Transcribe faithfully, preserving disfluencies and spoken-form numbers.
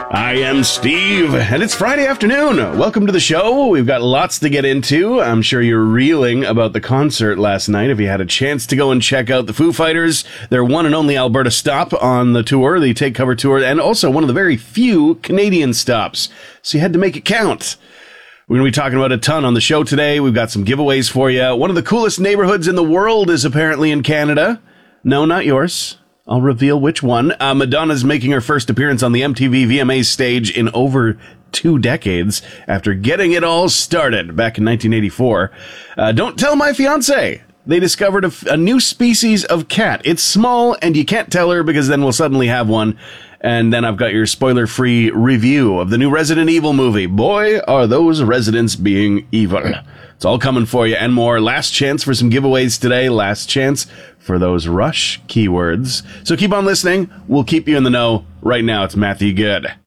I am Steve, and it's Friday afternoon. Welcome to the show. We've got lots to get into. I'm sure you're reeling about the concert last night. If you had a chance to go and check out the Foo Fighters, their one and only Alberta stop on the tour, the Take Cover tour, and also one of the very few Canadian stops. So you had to make it count. We're going to be talking about a ton on the show today. We've got some giveaways for you. One of the coolest neighborhoods in the world is apparently in Canada. No, not yours. I'll reveal which one. Uh, Madonna's making her first appearance on the M T V V M As stage in over two decades after getting it all started back in nineteen eighty-four. Uh, don't tell my fiance. They discovered a, a new species of cat. It's small, and you can't tell her because then we'll suddenly have one. And then I've got your spoiler-free review of the new Resident Evil movie. Boy, are those residents being evil. It's all coming for you and more. Last chance for some giveaways today. Last chance for those Rush keywords. So keep on listening. We'll keep you in the know. Right now, it's Matthew Good.